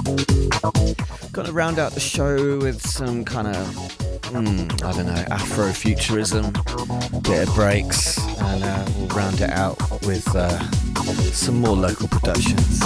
Gonna round out the show with some kind of, I don't know, Afrofuturism, bit of breaks, and we'll round it out with some more local productions.